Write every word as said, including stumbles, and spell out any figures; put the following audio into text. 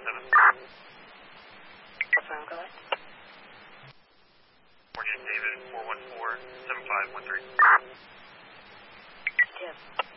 seven. Confirm, go ahead. Morgan David, four one four, seven five one three. Jim.